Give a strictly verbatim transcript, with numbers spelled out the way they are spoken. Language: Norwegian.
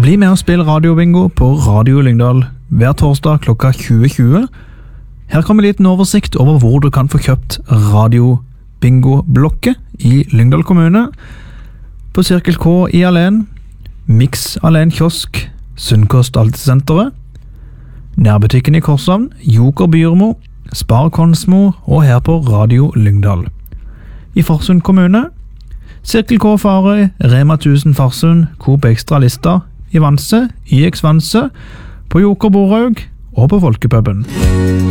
Bli med og spill radiobingo på Radio Lyngdal hver torsdag klokka tjue tjue. Her kommer en liten oversikt over hvor du kan få kjøpt radiobingo-blokket i Lyngdal kommune. På Cirkel K i Alen, Mix Alen kiosk, Sunnkost Altesenteret, nærbutikken i Korshavn, Joker Byrmo, Spar Konsmo og her på Radio Lyngdal. I Farsund kommune, Cirkel K Farøy, Rema tusen Farsund, Coop Extra Lista, i Vanse, I X Vanse, på Joker Boraug og på Folkepuben.